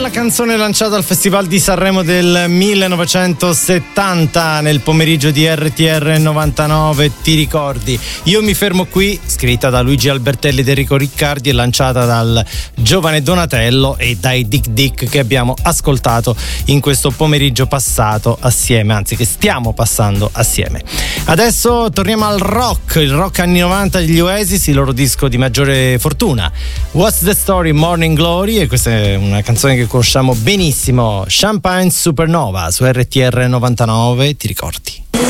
canzone lanciata al Festival di Sanremo del 1970 nel pomeriggio di RTR 99, ti ricordi? Io mi fermo qui, scritta da Luigi Albertelli ed Enrico Riccardi e lanciata dal giovane Donatello e dai Dick Dick, che abbiamo ascoltato in questo pomeriggio passato assieme, anzi che stiamo passando assieme. Adesso torniamo al rock, il rock anni 90 degli Oasis, il loro disco di maggiore fortuna, What's the Story, Morning Glory, e questa è una canzone che conosciamo benissimo, Champagne Supernova su RTR 99, ti ricordi?